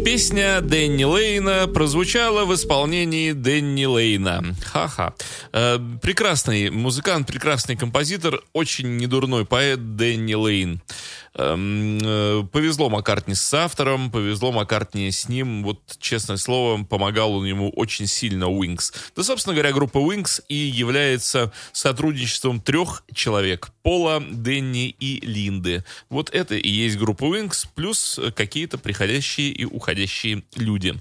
Песня Дэнни Лейна прозвучала в исполнении Дэнни Лейна. Ха-ха. Прекрасный музыкант, прекрасный композитор, очень недурной поэт Дэнни Лейн. Повезло Маккартни с автором, повезло Маккартни с ним. Вот, честное слово, помогал он ему очень сильно Wings. Да, собственно говоря, группа Wings и является сотрудничеством 3 человек: Пола, Дэнни и Линды. Вот это и есть группа Wings, плюс какие-то приходящие и уходящие люди.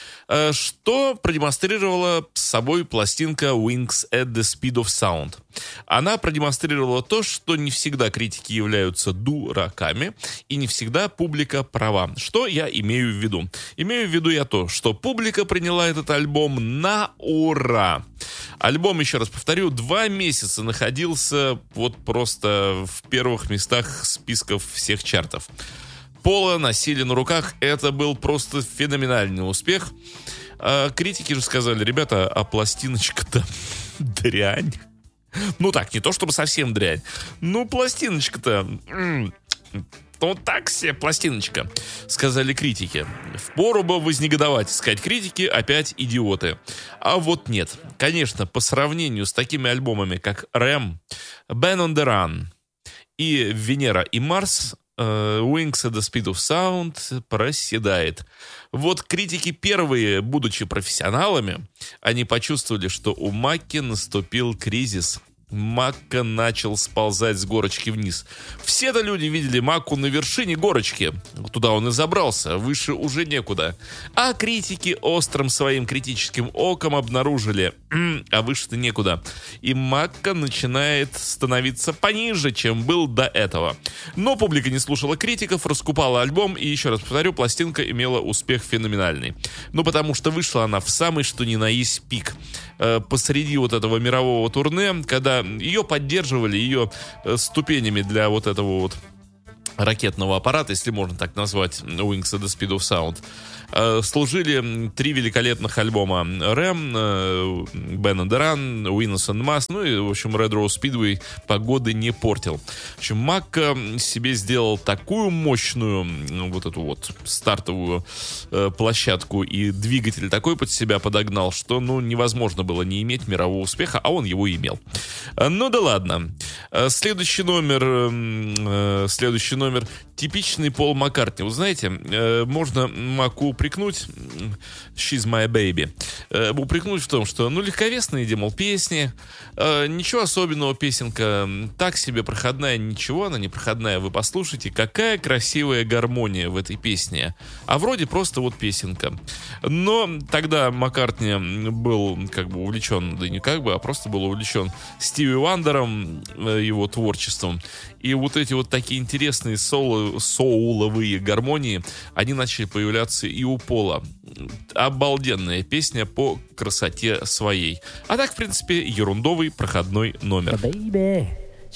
Что продемонстрировала с собой пластинка Wings at the Speed of Sound? Она продемонстрировала то, что не всегда критики являются дураками, и не всегда публика права. Что я имею в виду? Имею в виду я то, что публика приняла этот альбом на ура. Альбом, еще раз повторю, 2 месяца находился вот просто в первых местах списков всех чартов. Пола носили на руках, это был просто феноменальный успех. Критики же сказали: ребята, а пластиночка-то дрянь. Ну так, не то чтобы совсем дрянь. Ну, пластиночка-то... Ну так себе пластиночка, сказали критики. Впору бы вознегодовать, сказать критики, опять идиоты. А вот нет. Конечно, по сравнению с такими альбомами, как Рэм, Band on the Run и Венера и Марс, Wings at the Speed of Sound проседает. Вот критики первые, будучи профессионалами, они почувствовали, что у Макки наступил кризис. Макка начал сползать с горочки вниз. Все-то люди видели Макку на вершине горочки. Туда он и забрался, выше уже некуда. А критики острым своим критическим оком обнаружили: а выше-то некуда. И Макка начинает становиться пониже, чем был до этого. Но публика не слушала критиков, раскупала альбом, и, еще раз повторю, пластинка имела успех феноменальный. Ну, потому что вышла она в самый что ни на есть пик. Посреди вот этого мирового турне, когда ее поддерживали, ее ступенями для вот этого вот ракетного аппарата, если можно так назвать, Wings at the Speed of Sound, служили 3 великолепных альбома: Рэм, Band on the Run, Winners and Mass, ну и, в общем, Red Rose Speedway погоды не портил. В общем, Макка себе сделал такую мощную вот эту вот стартовую площадку и двигатель такой под себя подогнал, что, ну, невозможно было не иметь мирового успеха, а он его имел. Ну да ладно. Следующий номер типичный Пол Маккартни. Вы знаете, можно Маку упрекнуть, She's My Baby, упрекнуть в том, что, ну, легковесные, дымол, песни, ничего особенного, песенка так себе, проходная, ничего, она не проходная, вы послушайте, какая красивая гармония в этой песне, а вроде просто вот песенка. Но тогда Маккартни был как бы увлечен, да не как бы, а просто был увлечен Стиви Вандером, его творчеством, и вот эти вот такие интересные соуловые гармонии, они начали появляться и у Пола. Обалденная песня по красоте своей. А так, в принципе, ерундовый проходной номер. Baby.